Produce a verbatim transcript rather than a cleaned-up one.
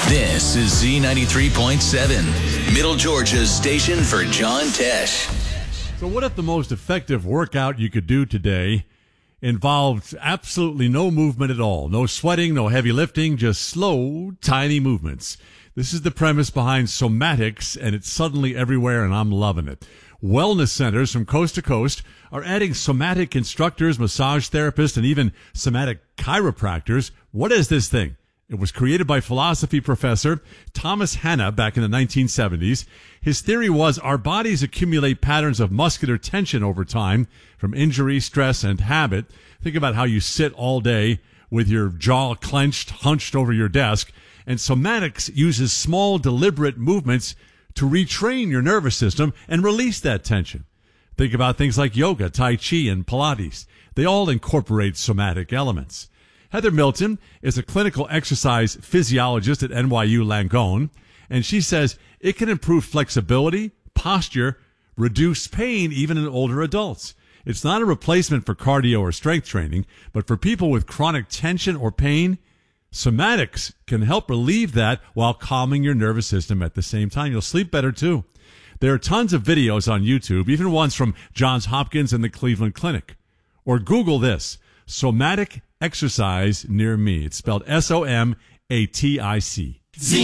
This is Z ninety-three point seven, Middle Georgia's station for John Tesh. So what if the most effective workout you could do today involved absolutely no movement at all? No sweating, no heavy lifting, just slow, tiny movements. This is the premise behind Somatics, and it's suddenly everywhere, and I'm loving it. Wellness centers from coast to coast are adding somatic instructors, massage therapists, and even somatic chiropractors. What is this thing? It was created by philosophy professor Thomas Hanna back in the nineteen seventies. His theory was our bodies accumulate patterns of muscular tension over time from injury, stress, and habit. Think about how you sit all day with your jaw clenched, hunched over your desk. And somatics uses small, deliberate movements to retrain your nervous system and release that tension. Think about things like yoga, Tai Chi, and Pilates. They all incorporate somatic elements. Heather Milton is a clinical exercise physiologist at N Y U Langone, and she says it can improve flexibility, posture, reduce pain even in older adults. It's not a replacement for cardio or strength training, but for people with chronic tension or pain, somatics can help relieve that while calming your nervous system at the same time. You'll sleep better too. There are tons of videos on YouTube, even ones from Johns Hopkins and the Cleveland Clinic. Or Google this, somatic exercise near me. It's spelled S O M A T I C.